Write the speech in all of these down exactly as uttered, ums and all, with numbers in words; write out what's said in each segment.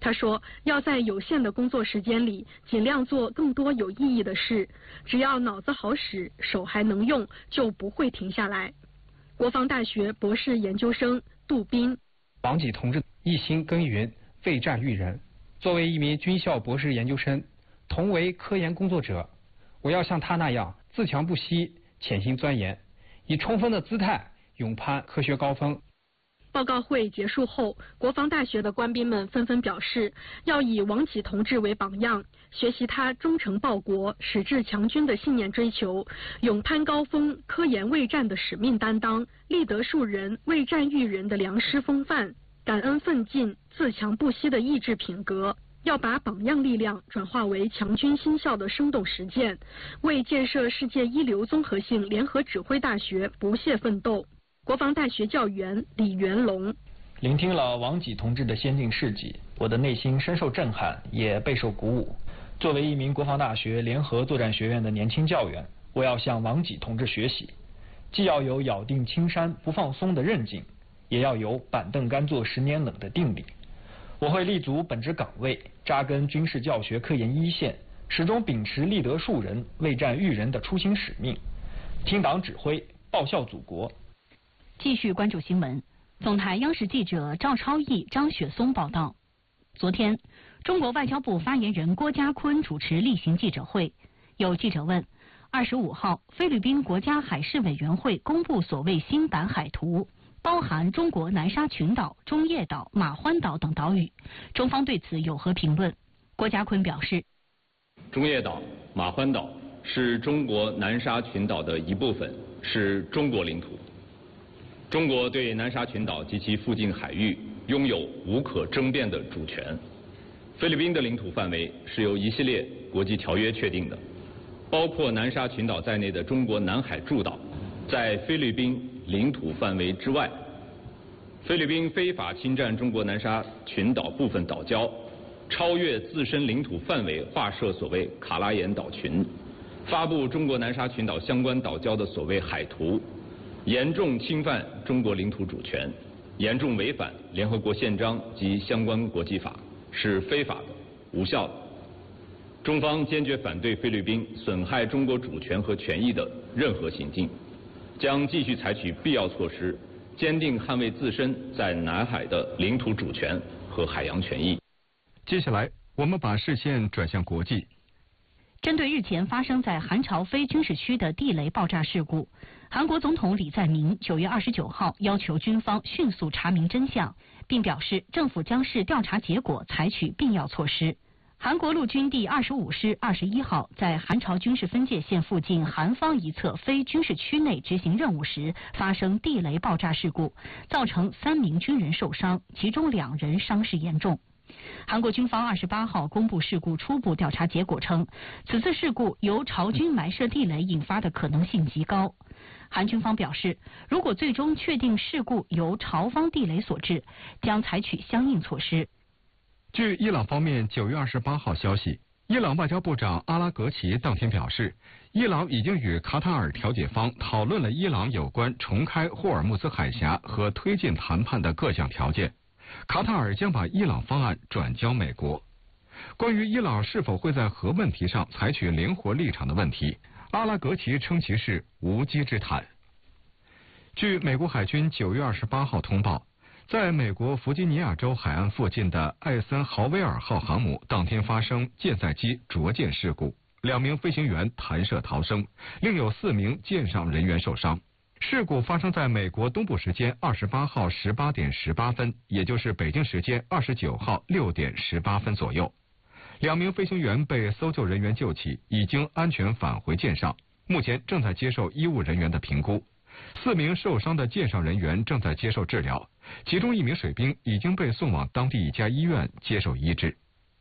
他说，要在有限的工作时间里，尽量做更多有意义的事。只要脑子好使，手还能用，就不会停下来。国防大学博士研究生杜斌： 王济同志一心耕耘，为战育人。作为一名军校博士研究生，同为科研工作者，我要像他那样自强不息，潜心钻研，以冲锋的姿态勇攀科学高峰。 报告会结束后，国防大学的官兵们纷纷表示，要以王济同志为榜样，学习他忠诚报国、矢志强军的信念追求，勇攀高峰、科研为战的使命担当，立德树人、为战育人的良师风范，感恩奋进、自强不息的意志品格。要把榜样力量转化为强军新校的生动实践，为建设世界一流综合性联合指挥大学不懈奋斗。国防大学教员李元龙： 聆听了王济同志的先进事迹，我的内心深受震撼，也备受鼓舞。作为一名国防大学联合作战学院的年轻教员，我要向王济同志学习，既要有咬定青山不放松的韧劲，也要有板凳干坐十年冷的定力。我会立足本职岗位，扎根军事教学科研一线，始终秉持立德树人、为战育人的初心使命，听党指挥，报效祖国。 继续关注新闻。总台央视记者赵超毅、张雪松报道，昨天，中国外交部发言人郭家坤主持例行记者会。有记者问，二十五号，菲律宾国家海事委员会公布所谓新版海图，包含中国南沙群岛、中业岛、马欢岛等岛屿，中方对此有何评论？郭家坤表示， 中业岛、马欢岛是中国南沙群岛的一部分，是中国领土。中国对南沙群岛及其附近海域拥有无可争辩的主权。菲律宾的领土范围是由一系列国际条约确定的，包括南沙群岛在内的中国南海诸岛在菲律宾领土范围之外。菲律宾非法侵占中国南沙群岛部分岛礁，超越自身领土范围划设所谓卡拉岩岛群，发布中国南沙群岛相关岛礁的所谓海图，严重侵犯中国领土主权，严重违反联合国宪章及相关国际法，是非法的、无效的。中方坚决反对菲律宾损害中国主权和权益的任何行径，将继续采取必要措施，坚定捍卫自身在南海的领土主权和海洋权益。 接下来，我们把视线转向国际。 针对日前发生在韩朝非军事区的地雷爆炸事故，韩国总统李在明九月二十九号要求军方迅速查明真相，并表示政府将视调查结果采取必要措施。韩国陆军第二十五师二十一号在韩朝军事分界线附近韩方一侧非军事区内执行任务时发生地雷爆炸事故，造成三名军人受伤，其中两人伤势严重。韩国军方二十八号公布事故初步调查结果称，此次事故由朝军埋设地雷引发的可能性极高。韩军方表示，如果最终确定事故由朝方地雷所致，将采取相应措施。 据伊朗方面九月二十八号消息，伊朗外交部长阿拉格齐当天表示，伊朗已经与卡塔尔调解方讨论了伊朗有关重开霍尔木兹海峡和推进谈判的各项条件。卡塔尔将把伊朗方案转交美国。关于伊朗是否会在核问题上采取灵活立场的问题，阿拉格齐称其是无稽之谈。据美国海军九月二十八号通报，在美国弗吉尼亚州海岸附近的艾森豪威尔号航母当天发生舰载机着舰事故，两名飞行员弹射逃生，另有四名舰上人员受伤。事故发生在美国东部时间二十八号十八点十八分，也就是北京时间二十九号六点十八分左右。两名飞行员被搜救人员救起，已经安全返回舰上，目前正在接受医务人员的评估。四名受伤的舰上人员正在接受治疗，其中一名水兵已经被送往当地一家医院接受医治。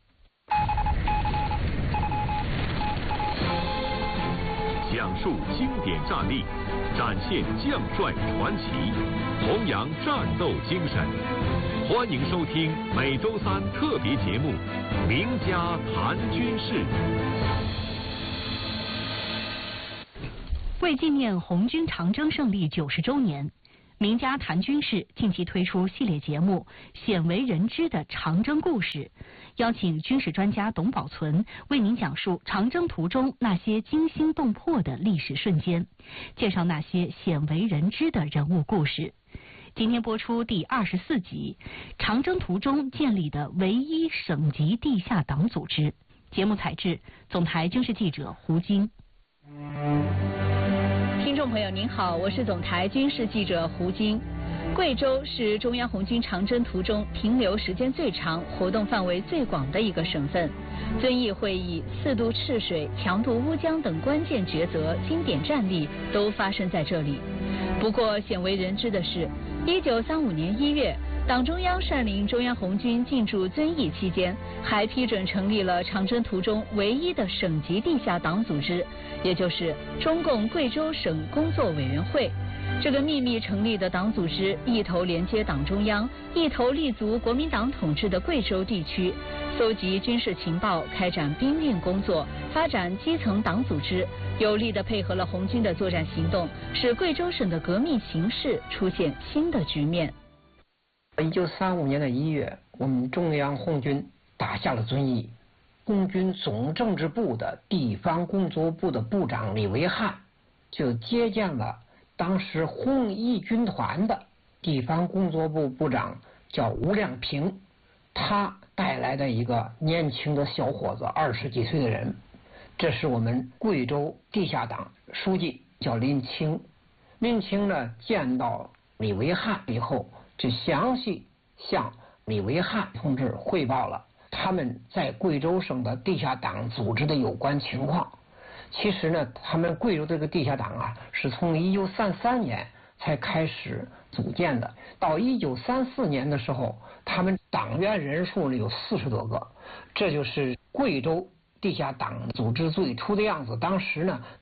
讲述经典战例，展现将帅传奇，弘扬战斗精神。欢迎收听每周三特别节目《名家谈军事》。 为纪念红军长征胜利九十周年， 名家谈军事近期推出系列节目《鲜为人知的长征故事》，邀请军事专家董宝存为您讲述长征途中那些惊心动魄的历史瞬间，介绍那些鲜为人知的人物故事。今天播出第二十四集《长征途中建立的唯一省级地下党组织》。节目采制总台军事记者胡晶。 听众朋友您好，我是总台军事记者胡晶。贵州是中央红军长征途中停留时间最长、活动范围最广的一个省份。遵义会议、四渡赤水、强渡乌江等关键抉择、经典战例都发生在这里。不过鲜为人知的是，一九三五年一月，党中央率领中央红军进驻遵义期间，还批准成立了长征途中唯一的省级地下党组织，也就是中共贵州省工作委员会。这个秘密成立的党组织，一头连接党中央，一头立足国民党统治的贵州地区，搜集军事情报，开展兵令工作，发展基层党组织，有力地配合了红军的作战行动，使贵州省的革命形势出现新的局面。 一九三五年的一月，我们中央红军打下了遵义，红军总政治部的地方工作部的部长李维汉就接见了当时红一军团的地方工作部部长叫吴亮平，他带来的一个年轻的小伙子，二十几岁的人，这是我们贵州地下党书记，叫林清。林清呢见到李维汉以后，就详细向李维汉同志汇报了他们在贵州省的地下党组织的有关情况。其实呢，他们贵州这个地下党啊，是从一九三三年才开始组建的。到一九三四年的时候，他们党员人数呢有四十多个，这就是贵州地下党组织最初的样子。当时呢。